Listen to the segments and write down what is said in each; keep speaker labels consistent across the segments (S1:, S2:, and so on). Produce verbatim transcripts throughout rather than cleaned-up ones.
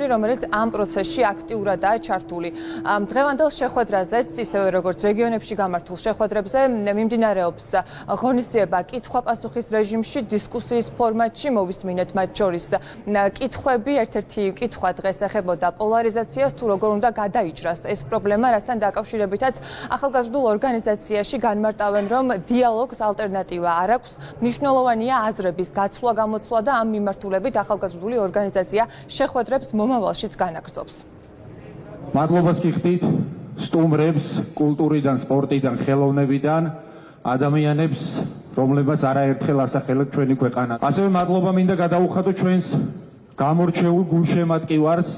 S1: რომელიც ამ პროცესში აქტიურადაა ჩართული. დღევანდელ შეხვედრაზეც, ისევე როგორც რეგიონებში გამართულ შეხვედრებზე, მიმდინარეობს ღონისძიება კითხვა-პასუხის რეჟიმში, დისკუსიის ფორმატში. მოვისმინეთ მათ შორის კითხვები. ერთ-ერთი კითხვა დღეს ეხებოდა პოლარიზაციას, თუ როგორ უნდა გადაიჭრას ეს პრობლემა, რასთან დაკავშირებითაც ახალგაზრდულ ორგანიზაციაში განმარტავენ, რომ დიალოგს ალტერნატივა არ აქვს. მნიშვნელოვანია აზრების გაცვლა-გამოცვლა და ამ მიმართულებით ახალგაზრდული ორგანიზაცია შეხვედრებს მომავალშიც განაგრძობს.
S2: მადლობას გიხდით სტუმრებს, კულტურიდან, სპორტიდან, ხელოვნებიდან, ადამიანებს, რომლებსაც არაერთხელ ასახელეთ ჩვენი ქვეყანა. ასევე მადლობა მინდა გადაუხადო ჩვენს გამორჩეულ გულშემატკივარს,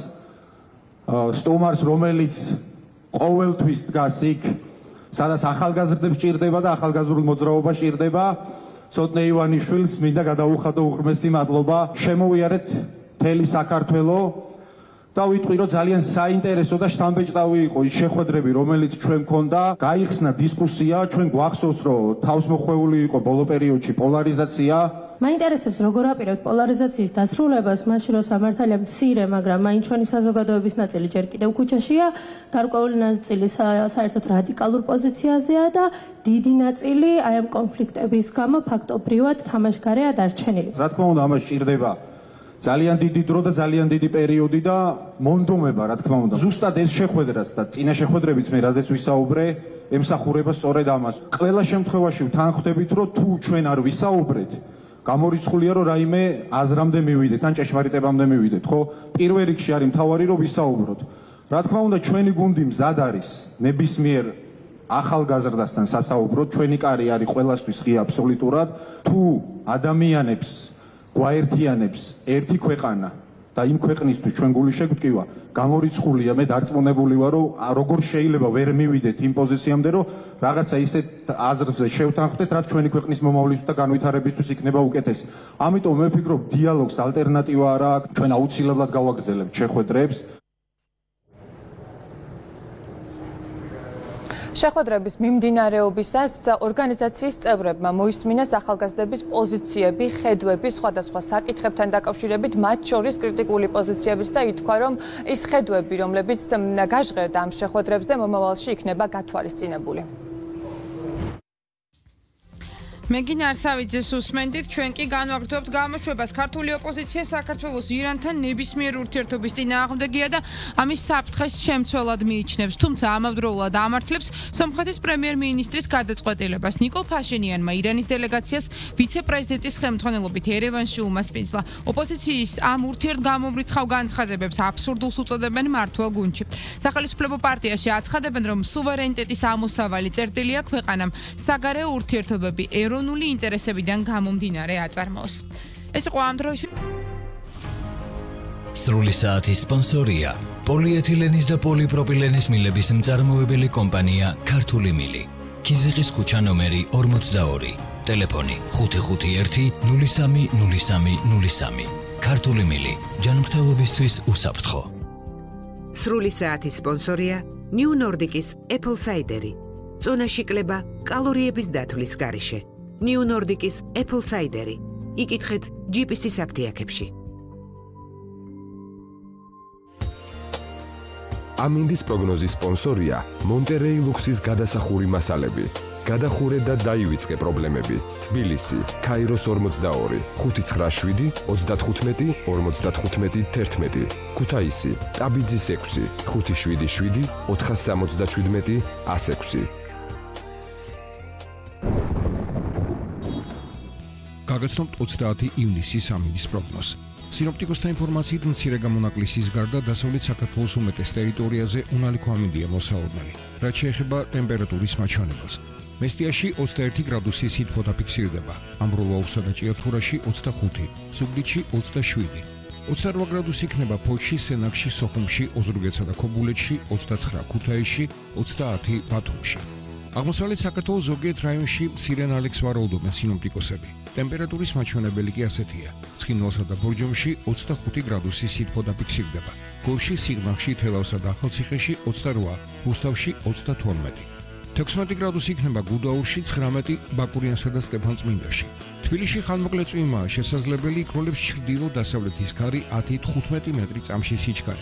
S2: სტუმარს, რომელიც ყოველთვის დგას იქ, სადაც ახალგაზრდებს ჭირდება და ახალგაზრდულ მოძრაობას ჭირდება. ცოტნე ივანიშვილს მინდა გადაუხადო უღრმესი მადლობა. შემოვიარეთ მთელი საქართველო და ვიტყვი, რომ ძალიან საინტერესო და შთამბეჭდავი იყო ის შეხვედრები, რომელიც ჩვენ მქონდა. გაიხსნა დისკუსია, ჩვენ გვახსოვს, რომ თავსმოხვეული იყო ბოლო პერიოდში პოლარიზაცია.
S3: მაინტერესებს როგორ აპირებთ პოლარიზაციის დასრულებას, მაშინ რომ სამართალია მცირე, მაგრამ მაინც ჩვენი საზოგადოების ნაწილი ჯერ კიდევ ქუჩაშია, გარკვეული ნაწილი საერთოდ რადიკალურ პოზიციაზეა და დიდი ნაწილი აი ამ კონფლიქტების გამო ფაქტობრივად თამაშგარეა დარჩენილი.
S2: რა თქმა უნდა, ამას ჭირდება ძალიან დიდი დრო და ძალიან დიდი პერიოდი და მონდომება, რა თქმა უნდა. ზუსტად ეს შეხვედრაც და წინა შეხვედრებიც მე რაზეც ვისაუბრე, ემსახურება სწორედ ამას. ყველა შემთხვევაში ვთანხმდებით, რომ თუ ჩვენ არ ვისაუბრეთ, გამორიცხულია, რომ რაიმე აზრამდე მივიდეთ, ან ჭეშმარიტებამდე მივიდეთ, ხო? პირველ რიგში არის მთავარი, რომ ვისაუბროთ. რა თქმა უნდა, ჩვენი გუნდი მზად არის ნებისმიერ ახალგაზრდასთან სასაუბროთ, ჩვენი კარი არის ყველასთვის ღია აბსოლუტურად. თუ ადამიანებს გვაერთიანებს ერთი ქვეყანა და იმ ქვეყნისთვის ჩვენ გული შეგვტკივა, გამორიცხულია, მე დარწმუნებული ვარ, რომ როგორ შეიძლება ვერ მივიდეთ იმ პოზიციამდე, რომ რაღაცა ისეთ აზრზე შევთანხმდეთ, რაც ჩვენი ქვეყნის მომავლისთვის და განვითარებისთვის იქნება უკეთესი. ამიტომ მე ვფიქრობ, დიალოგს ალტერნატივა არ აქვს, ჩვენ აუცილებლად გავაგრძელებთ შეხვედრებს.
S1: შეხვედრების მიმდინარეობისას ორგანიზაციის წევრებმა მოისმინეს ახალგაზრდების პოზიციები, ხედვები სხვადასხვა საკითხებთან დაკავშირებით, მათ შორის კრიტიკული პოზიციებიც და ითქვა, რომ ის ხედვები, რომლებიც გაჟღერდა ამ შეხვედრებზე, მომავალში იქნება გათვალისწინებული.
S4: მეგინ არსავიძეს უსმენდით, ჩვენ კი განვაგრძობთ გამოშვებას. ქართული ოპოზიცია საქართველოს ირანთან ნებისმიერ ურთიერთობის წინააღმდეგია და ამის საფრთხეს შემცველად მიიჩნევს. თუმცა ამავდროულად ამართლებს სომხეთის პრემიერ-მინისტრის გადაწყვეტილებას. ნიკოლ ფაშინიანმა ირანის დელეგაციას ვიცე-პრეზიდენტის ხელმძღვანელობით ერევანში უმასპინძლა. ოპოზიციის ამ ურთიერთგამომრიცხავ განცხადებებს აბსურდულს უწოდებენ მართვალ გუნდში. სახელმწიფო პარტიაში აცხადებენ, რომ სუვერენიტეტის ამოსავალი წერტილია ქვეყანამ საგარეო ურთიერთობები ეროვნული ინტერესებიდან გამომდინარე აწარმოოს. ეს იყო ამ დროში.
S5: სრული საათის სპონსორია პოლიეთილენის და პოლიპროპილენის მილების მწარმოებელი კომპანია ქართული მილი. ქიზიყის ქუჩა ნომერი ორმოცდაორი. ტელეფონი ხუთი ხუთი ერთი ნული სამი ნული სამი ნული სამი. ქართული მილი ჯანმრთელობისთვის უსაფრთხო.
S6: სრული საათის სპონსორია New Nordic-ის Apple Cider-ი. წონაში კლება კალორიების დათვლის გარეშე. New Nordic-ის Apple Cider-ი. იკითხეთ ჯი პი სი-ის აფთიაქებში.
S7: ამინდის პროგნოზის სპონსორია მონტერეი ლუქსის გადასახური მასალები. გადახურე და დაივიწყე პრობლემები. თბილისი, ქაიროს ორმოცდაორი, ხუთი ცხრა შვიდი ოცდათხუთმეტი ორმოცდათხუთმეტი თერთმეტი. ქუთაისი, ტაბიძის ექვსი, ხუთი შვიდი შვიდი ოთხასამოცდაშვიდმეტი ასექვსი.
S8: გაგაცნობთ ოცდაათი ივნისის ამინდის პროგნოზს. სინოპტიკოსთა ინფორმაციით მცირე გამონაკლისის გარდა დასავლეთ საქართველოს უმეტეს ტერიტორიაზე უნალიქო ამინდია მოსაოდნელი, რაც შეეხება ტემპერატურის მაჩვენებელს. მესტიაში ოცდაერთი გრადუსი სითბო დაფიქსირდება, ამბროლაურსა და ჭიათურაში ოცდახუთი, ზუგდიდში ოცდაშვიდი. ოცდარვა გრადუსი იქნება ფოთში, სენაკში, სოხუმში, ოზურგეთსა და ქობულეთში, ოცდაცხრა ქუთაისში, ოცდაათი ბათუმში. აღმოსავლეთ საქართველოს ზოგიერთ რაიონში მცირე ნალექს ვარაუდობენ სინოპტიკოსები. ტემპერატურის მაჩვენებელი კი ასეთია: ცხინვალსა და ბორჯომში ოცდახუთი გრადუსი სითბო დაფიქსირდება, გორში, სიღნაღში, თელავსა და ახალციხეში ოცდარვა, რუსთავში ოცდათორმეტი. თექვსმეტი გრადუსი იქნება გუდაურში, ცხრამეტი ბაკურიანსა და სტეფანწმინდაში. თბილისში ხანმოკლე წვიმაა შესაძლებელი, იქროლებს ჩრდილო-დასავლეთის ქარი ათი თხუთმეტი მეტრი წამში სიჩქარე.